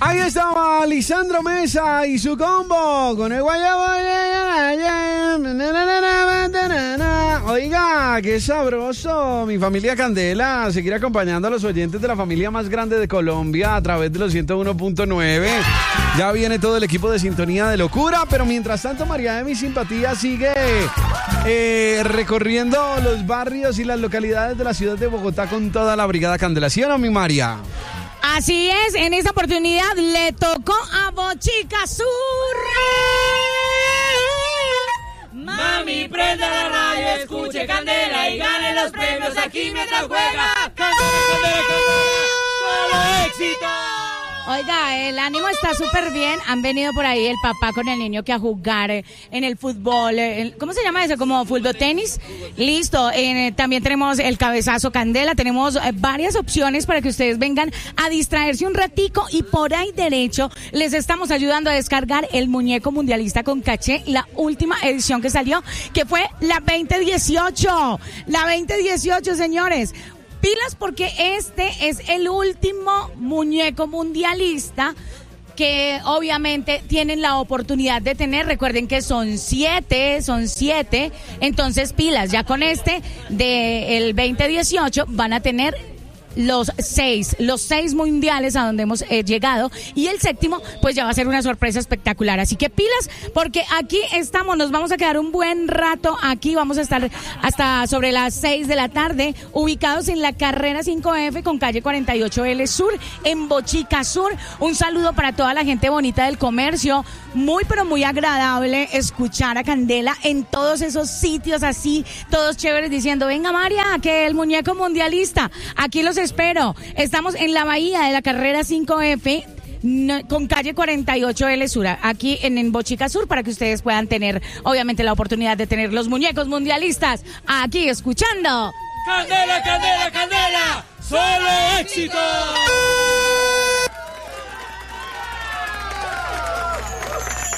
Ahí estaba Lisandro Mesa y su combo con el guayabo. Oiga, qué sabroso. Mi familia Candela, seguir acompañando a los oyentes de la familia más grande de Colombia a través de los 101.9. Ya viene todo el equipo de Sintonía de Locura, pero mientras tanto María de mi simpatía sigue recorriendo los barrios y las localidades de la ciudad de Bogotá con toda la brigada Candela. ¿Sí o no, mi María? Así es, en esta oportunidad le tocó a Bochica Sur. Mami, prenda la radio, escuche Candela y gane los premios aquí mientras juega. Candela, solo éxito. Oiga, el ánimo está súper bien. Han venido por ahí el papá con el niño que a jugar en el fútbol. ¿Cómo se llama eso? ¿Como fútbol tenis? Listo. También tenemos el cabezazo Candela. Tenemos varias opciones para que ustedes vengan a distraerse un ratico. Y por ahí derecho les estamos ayudando a descargar el muñeco mundialista con caché, la última edición que salió, que fue la 2018. La 2018, señores. Pilas, porque este es el último muñeco mundialista que obviamente tienen la oportunidad de tener. Recuerden que son siete, entonces pilas, ya con este del 2018 van a tener los seis mundiales a donde hemos llegado, y el séptimo pues ya va a ser una sorpresa espectacular, así que pilas, porque aquí estamos, nos vamos a quedar un buen rato aquí, vamos a estar hasta sobre las 6 de la tarde, ubicados en la carrera 5F con calle 48L Sur, en Bochica Sur. Un saludo para toda la gente bonita del comercio, muy pero muy agradable escuchar a Candela en todos esos sitios así, todos chéveres, diciendo, venga María, que el muñeco mundialista, aquí los espero. Estamos en la bahía de la carrera 5F con calle 48L Sur, aquí en Bochica Sur, para que ustedes puedan tener, obviamente, la oportunidad de tener los muñecos mundialistas aquí escuchando Candela, Candela, Candela, solo éxito.